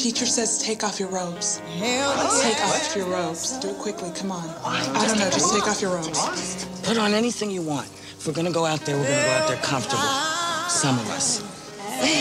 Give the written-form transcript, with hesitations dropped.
Teacher says take off your robes. Take off your robes. Do it quickly, come on. I don't know, just take off your robes. Put on anything you want. If we're gonna go out there, we're gonna go out there comfortable. Some of us.